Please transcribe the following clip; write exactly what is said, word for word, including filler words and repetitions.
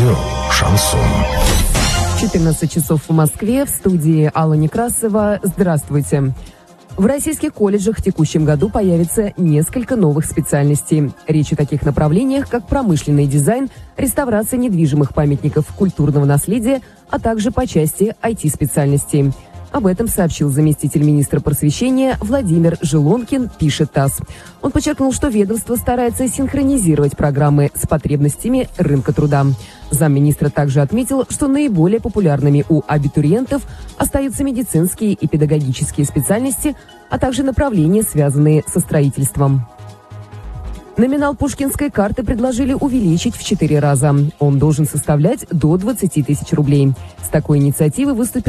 Радио «Шансон». четырнадцать часов в Москве, в студии Алла Некрасова. Здравствуйте. В российских колледжах в текущем году появится несколько новых специальностей. Речь о таких направлениях, как промышленный дизайн, реставрация недвижимых памятников культурного наследия, а также по части ай ти-специальностей. Об этом сообщил заместитель министра просвещения Владимир Желонкин, пишет ТАСС. Он подчеркнул, что ведомство старается синхронизировать программы с потребностями рынка труда. Замминистра также отметил, что наиболее популярными у абитуриентов остаются медицинские и педагогические специальности, а также направления, связанные со строительством. Номинал пушкинской карты предложили увеличить в четыре раза. Он должен составлять до двадцати тысяч рублей. С такой инициативой выступил